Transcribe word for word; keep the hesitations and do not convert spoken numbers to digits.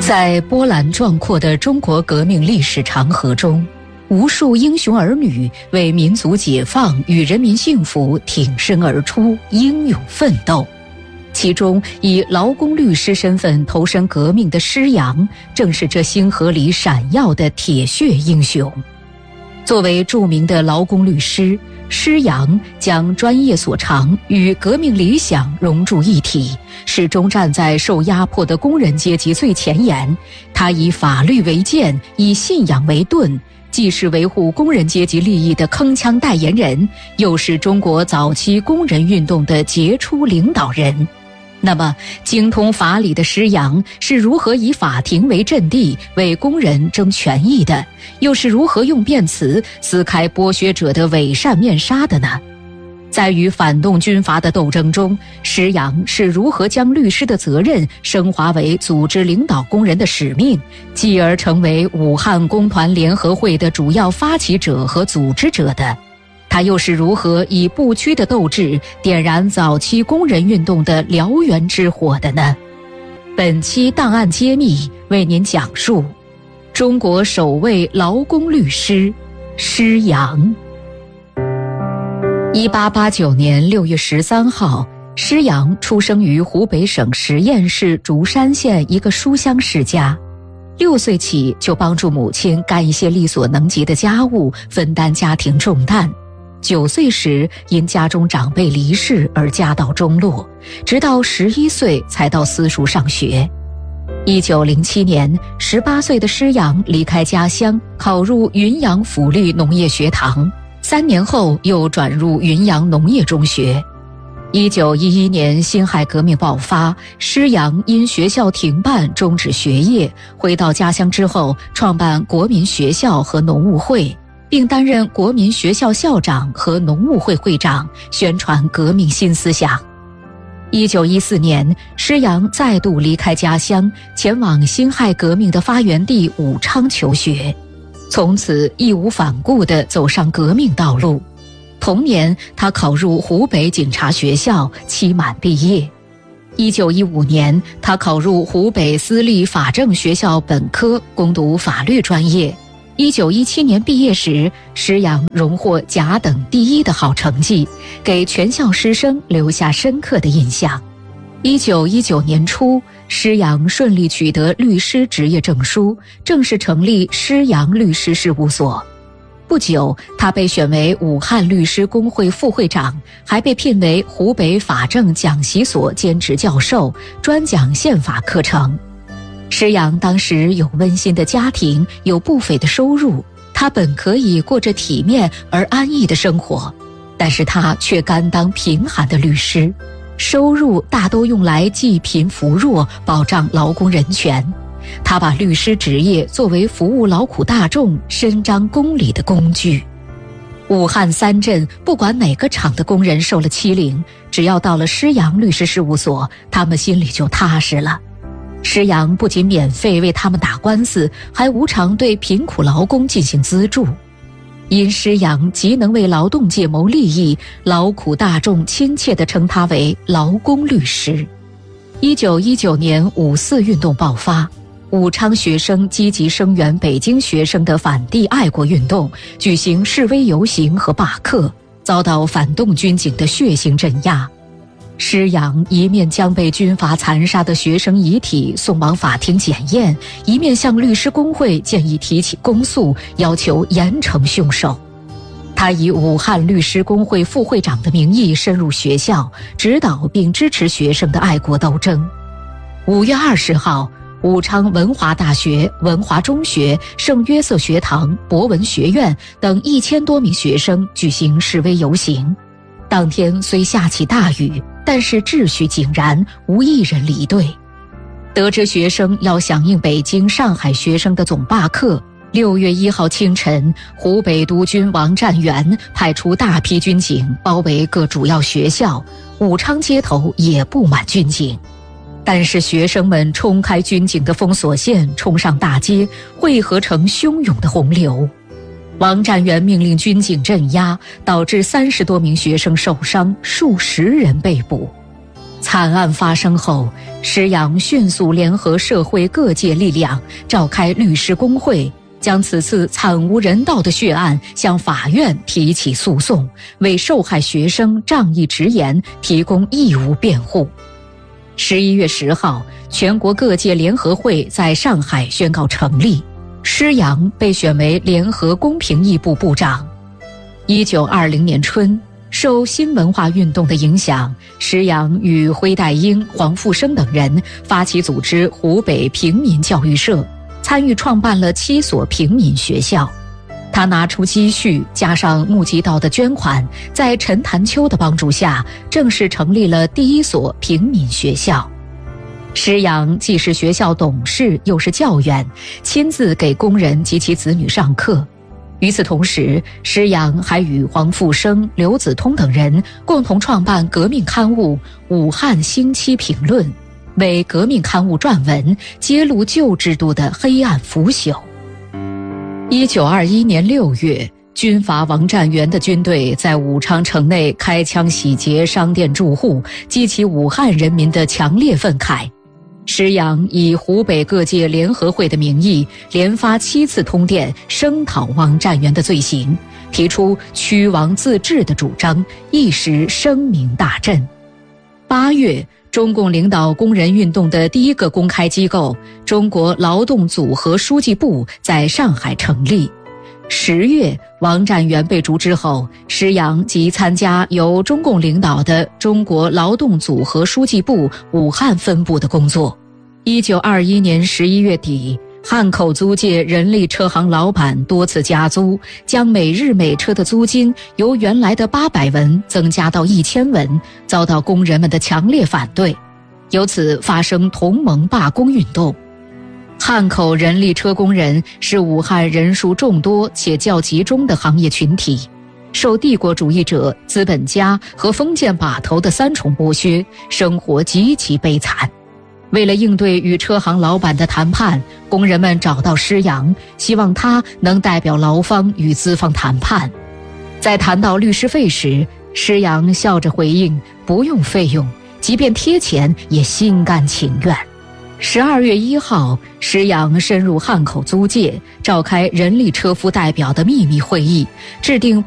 在波澜壮阔的中国革命历史长河中，无数英雄儿女为民族解放与人民幸福挺身而出，英勇奋斗。其中以劳工律师身份投身革命的施洋，正是这星河里闪耀的铁血英雄。作为著名的劳工律师，施洋将专业所长与革命理想融入一体，始终站在受压迫的工人阶级最前沿。他以法律为剑，以信仰为盾，既是维护工人阶级利益的铿锵代言人，又是中国早期工人运动的杰出领导人。那么，精通法理的施洋是如何以法庭为阵地为工人争权益的？又是如何用辩词撕开剥削者的伪善面纱的呢？在与反动军阀的斗争中，施洋是如何将律师的责任升华为组织领导工人的使命，继而成为武汉工团联合会的主要发起者和组织者的？他又是如何以不屈的斗志点燃早期工人运动的燎原之火的呢？本期档案揭秘为您讲述中国首位劳工律师施洋。一八八九年六月十三号，施洋出生于湖北省十堰市竹山县一个书香世家。六岁起就帮助母亲干一些力所能及的家务，分担家庭重担。九岁时因家中长辈离世而家道中落，直到十一岁才到私塾上学。一九零七年，十八岁的施洋离开家乡，考入云阳府立农业学堂，三年后又转入云阳农业中学。一九一一年辛亥革命爆发，施洋因学校停办终止学业，回到家乡之后创办国民学校和农务会，并担任国民学校校长和农务会会长，宣传革命新思想。一九一四年，施洋再度离开家乡，前往辛亥革命的发源地武昌求学，从此义无反顾地走上革命道路。同年，他考入湖北警察学校，期满毕业。一九一五年，他考入湖北私立法政学校本科，攻读法律专业。一九一七年毕业时，施洋荣获甲等第一的好成绩，给全校师生留下深刻的印象。一九一九年初，施洋顺利取得律师执业证书，正式成立施洋律师事务所。不久，他被选为武汉律师工会副会长，还被聘为湖北法政讲习所兼职教授，专讲宪法课程。施洋当时有温馨的家庭，有不菲的收入，他本可以过着体面而安逸的生活，但是他却甘当贫寒的律师，收入大都用来济贫扶弱，保障劳工人权。他把律师职业作为服务劳苦大众、伸张公理的工具。武汉三镇不管哪个厂的工人受了欺凌，只要到了施洋律师事务所，他们心里就踏实了。施洋不仅免费为他们打官司，还无偿对贫苦劳工进行资助。因施洋极能为劳动界谋利益，劳苦大众亲切地称他为劳工律师。一九一九年五四运动爆发，武昌学生积极声援北京学生的反帝爱国运动，举行示威游行和罢课，遭到反动军警的血腥镇压。施洋一面将被军阀残杀的学生遗体送往法庭检验，一面向律师工会建议提起公诉，要求严惩凶手。他以武汉律师工会副会长的名义深入学校，指导并支持学生的爱国斗争。五月二十号，武昌文华大学、文华中学、圣约瑟学堂、博文学院等一千多名学生举行示威游行。当天虽下起大雨，但是秩序井然，无一人离队。得知学生要响应北京、上海学生的总罢课，六月一号清晨，湖北督军王占元派出大批军警包围各主要学校，武昌街头也布满军警。但是学生们冲开军警的封锁线，冲上大街，汇合成汹涌的洪流。王占元命令军警镇压，导致三十多名学生受伤，数十人被捕。 惨案发生后，施洋迅速联合社会各界力量，召开律师公会，将此次惨无人道的血案向法院提起诉讼，为受害学生仗义直言提供义务辩护。十一月十号，全国各界联合会在上海宣告成立，施洋被选为联合公平义部部长。一九二零年春，受新文化运动的影响，施洋与灰代英、黄复生等人发起组织湖北平民教育社，参与创办了七所平民学校。他拿出积蓄加上募集到的捐款，在陈潭秋的帮助下，正式成立了第一所平民学校。施洋既是学校董事，又是教员，亲自给工人及其子女上课。与此同时，施洋还与黄复生、刘子通等人共同创办革命刊物《武汉星期评论》，为革命刊物撰文，揭露旧制度的黑暗腐朽。一九二一年六月，军阀王占元的军队在武昌城内开枪洗劫商店住户，激起武汉人民的强烈愤慨。施洋以湖北各界联合会的名义，连发七次通电，声讨王占元的罪行，提出驱王自治的主张，一时声名大振。八月，中共领导工人运动的第一个公开机构中国劳动组合书记部在上海成立。十月，王占元被逐之后，施洋即参加由中共领导的中国劳动组合书记部武汉分部的工作。一九二一年十一月底，汉口租界人力车行老板多次加租，将每日每车的租金由原来的八百文增加到一千文，遭到工人们的强烈反对，由此发生同盟罢工运动。汉口人力车工人是武汉人数众多且较集中的行业群体，受帝国主义者、资本家和封建把头的三重剥削，生活极其悲惨。为了应对与车行老板的谈判，工人们找到施洋，希望他能代表劳方与资方谈判。在谈到律师费时，施洋笑着回应：不用费用，即便贴钱也心甘情愿。十二月一号，施洋深入汉口租界，召开人力车夫代表的秘密会议，制定